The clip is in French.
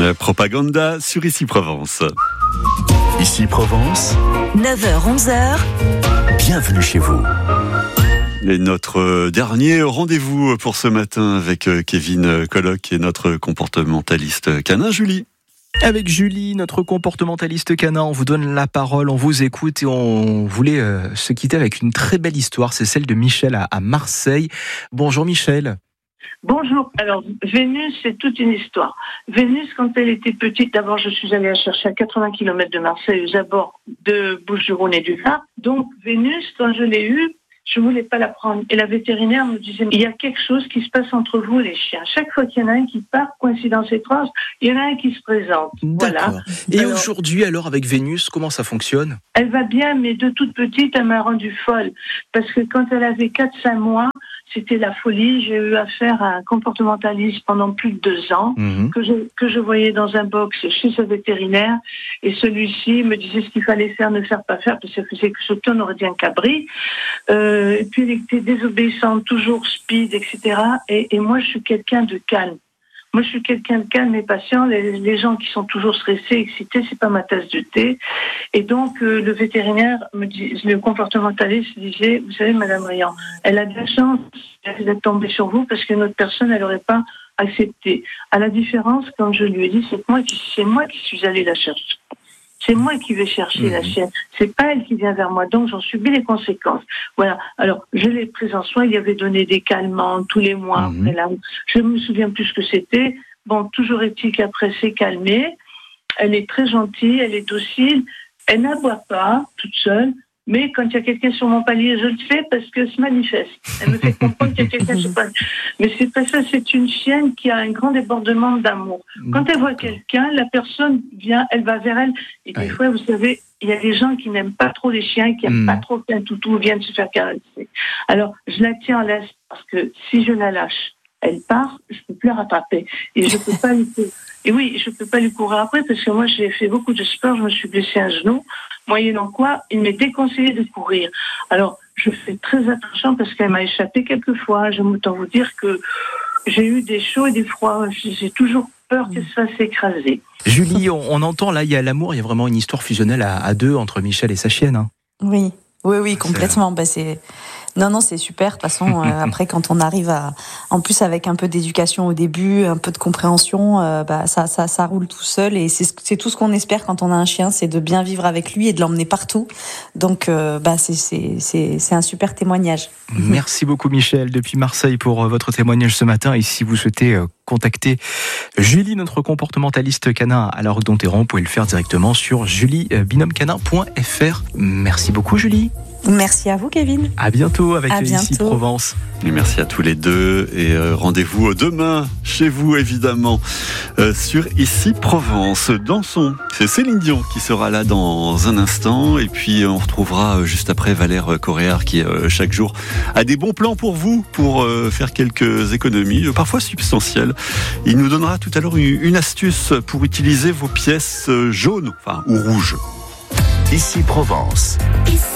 Propaganda sur Ici Provence. Ici Provence, 9h-11h, bienvenue chez vous. Et notre dernier rendez-vous pour ce matin avec Kevin Colloc et notre comportementaliste canin Julie. Avec Julie, notre comportementaliste canin, on vous donne la parole, on vous écoute et on voulait se quitter avec une très belle histoire, c'est celle de Michel à Marseille. Bonjour Michel. Bonjour. Alors, Vénus, c'est toute une histoire. Vénus, quand elle était petite, d'abord, je suis allée la chercher à 80 km de Marseille, aux abords de Bouches-du-Rhône et du Var. Donc, Vénus, quand je l'ai eue, je voulais pas la prendre. Et la vétérinaire me disait, il y a quelque chose qui se passe entre vous et les chiens. Chaque fois qu'il y en a un qui part, coïncidence étrange, il y en a un qui se présente. D'accord. Voilà. Et alors, aujourd'hui, alors, avec Vénus, comment ça fonctionne ? Elle va bien, mais de toute petite, elle m'a rendue folle. Parce que quand elle avait 4-5 mois, c'était la folie. J'ai eu affaire à un comportementaliste pendant plus de 2 ans, que je voyais dans un box chez ce vétérinaire. Et celui-ci me disait ce qu'il fallait faire, ne faire pas faire, parce que c'est que ce on aurait dit un cabri. Et puis elle était désobéissante, toujours speed, etc. Et moi, je suis quelqu'un de calme. Moi, je suis quelqu'un de calme et patient. Les gens qui sont toujours stressés, excités, c'est pas ma tasse de thé. Et donc, le vétérinaire me dit, le comportementaliste disait, vous savez, Madame Riant, elle a de la chance d'être tombée sur vous parce qu'une autre personne, elle n'aurait pas accepté. À la différence, quand je lui ai dit, c'est moi qui suis allée la chercher. C'est moi qui vais chercher la chienne. C'est pas elle qui vient vers moi. Donc, j'en subis les conséquences. Voilà. Alors, je l'ai prise en soin. Il y avait donné des calmants tous les mois. Après, là, je me souviens plus ce que c'était. Bon, toujours est-il qu'après, c'est calmé. Elle est très gentille. Elle est docile. Elle n'aboie pas toute seule. Mais quand il y a quelqu'un sur mon palier, je le fais parce qu'elle se manifeste. Elle me fait comprendre qu'il y a quelqu'un sur mon palier. Mais c'est pas ça, c'est une chienne qui a un grand débordement d'amour. Quand elle voit quelqu'un, la personne vient, elle va vers elle. Et des fois, vous savez, il y a des gens qui n'aiment pas trop les chiens, qui n'aiment pas trop qu'un toutou vienne se faire caresser. Alors, je la tiens en laisse parce que si je la lâche, elle part, je peux plus la rattraper. Et je peux pas je peux pas lui courir après parce que moi, j'ai fait beaucoup de sport, je me suis blessé un genou. Moyennant quoi, il m'est déconseillé de courir. Alors, je fais très attention parce qu'elle m'a échappé quelques fois. J'aime autant vous dire que j'ai eu des chauds et des froids. J'ai toujours peur qu'elle se fasse écraser. Julie, on entend là, il y a l'amour, il y a vraiment une histoire fusionnelle à deux entre Michel et sa chienne. Hein. Oui, complètement. Non, c'est super. De toute façon, après, quand on arrive en plus avec un peu d'éducation au début, un peu de compréhension, ça roule tout seul. Et c'est tout ce qu'on espère quand on a un chien, c'est de bien vivre avec lui et de l'emmener partout. Donc, c'est un super témoignage. Merci beaucoup, Michel, depuis Marseille pour votre témoignage ce matin. Et si vous souhaitez contacter Julie, notre comportementaliste canin à la Rodontéron, vous pouvez le faire directement sur juliebinomcanin.fr. Merci beaucoup, Julie. Merci à vous, Kevin. À bientôt avec Ici Provence. Et merci à tous les deux et rendez-vous demain chez vous évidemment sur Ici Provence. Dansons, c'est Céline Dion qui sera là dans un instant et puis on retrouvera juste après Valère Coréard qui chaque jour a des bons plans pour vous pour faire quelques économies, parfois substantielles. Il nous donnera tout à l'heure une astuce pour utiliser vos pièces jaunes ou rouges. Ici Provence.